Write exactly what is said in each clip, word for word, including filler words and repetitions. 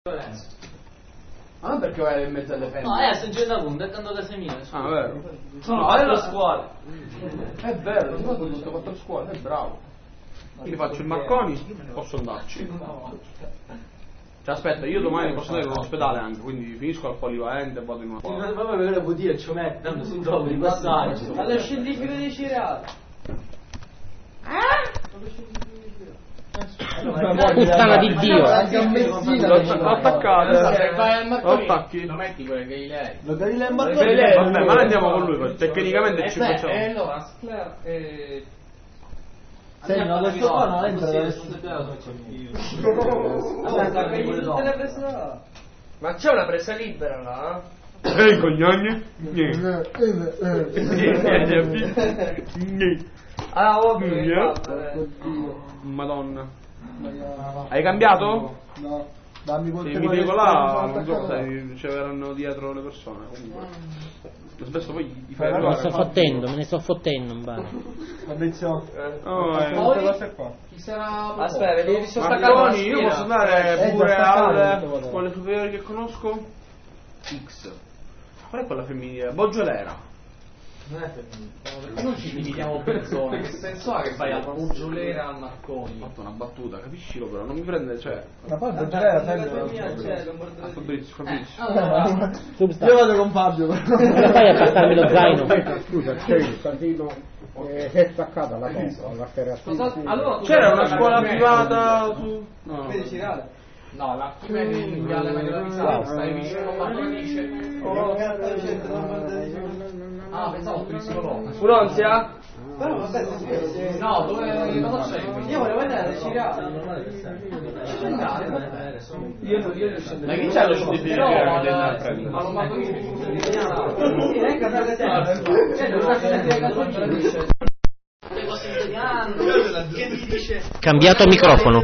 Ma non perché vai in mezzo alle femmine? No, eh, se c'è da punto, è tanto da semina. Ah, vero? Sono quattro scuole. È vero, ti fatto tutte quattro scuole, è bravo. Quindi faccio il Marconi, posso andarci. Cioè aspetta, io domani posso andare all'ospedale anche, quindi finisco al polivalente e vado in una scuola. Ma proprio che vuol dire, ci metto, tanto si trova di passaggio. Allo scientifico dei cereali. Puttana di Dio, L'ho attaccato, lo attacchi. Lo metti con le Galilei. Lo Galilei in Marconi. Vabbè, ma noi andiamo con lui, tecnicamente ci facciamo. E allora, Scler e... Sì, no, questo qua non entra da Ma c'è una presa libera là? Ehi, cognoni? Niente. Ah, ovvio. Madonna. Hai cambiato? No, dammi quel Se mi dico là, non so se c'erano dietro le persone. Comunque. Spesso poi gli fai me ne sto fottendo, me ne sto fottendo, mbano. Fabrizio, oh, eh. Chi sarà? Aspetta, vedi, mi sono Marconi, io posso andare Eh, pure già al staccato. quale superiore che conosco? X. Qual è quella femminile? Boggiolera. Non è femminile. Noi ci limitiamo persone. Che senso ha che vai al Boggiolera al Marconi? Ho fatto una battuta, capiscilo però, non mi prende, cioè. ma poi non c'era sempre. Ah, Fabrizio, Fabrizio. Io vado con Fabio. Come fai a passarmi lo zaino? Scusa, c'è il casino, eh, si è staccata la cosa, la ferratina. Allora, C'era una scuola privata su. No. no, la Archimede in Viale Mario da Pisano, stai vicino a Marconice. Ah, pensavo turissimo Roma. Un'onzia? Però vabbè, No, dove cosa c'è? io volevo andare a girare. Io non io Ma chi c'è lo scientifico No, che al della al Marconice. Che mi dice? Cambiato microfono.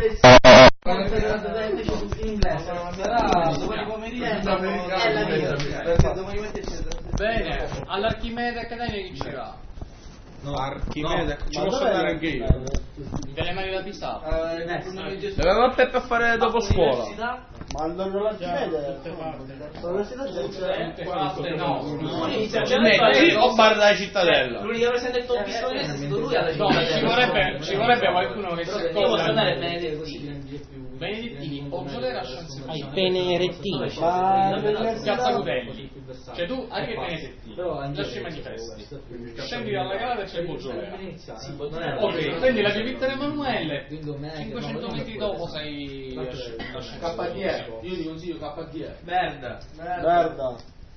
Bene, all'Archimede Accademia chi ci va? No, Archimede, ci posso andare anche io. Delle mani da Pisano. Dovevamo a Peppe a fare dopo scuola. Ma non lo l'Archimede? L'università Quattro, no. Metti o bar della cittadella. L'unica cosa che ha detto il pistolino è stato lui alla No, ci vorrebbe, ci vorrebbe qualcuno che si Io posso andare a accorga. Benedettini. Benedettini, Boggiolera, Scienze Ai Montane. penerettini. Piazza Cutelli. Cioè tu arrivi ai Benedettini, già ci manifesti. Scendi dalla gara e c'è Boggiolera. Ok, prendi la via Vittorio Emanuele, cinquecento metri dopo sei a K D E, io ti consiglio K D E. Merda. Merda.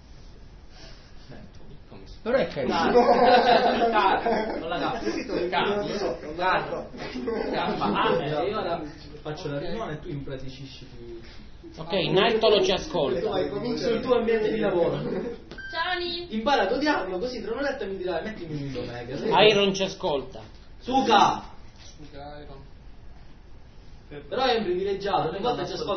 Però è carino. Non la cazzo. Cazzo. Ah, io ora faccio la riunione e tu impraticisci più. Ok, Nartolo ci ascolta. Sul tuo ambiente di lavoro. Ciao! Impara a odiarlo così tra un'oretta mi dirai mettimi un Omega. Iron ci ascolta. Suca! Però è un privilegiato, ogni volta ci ascolta.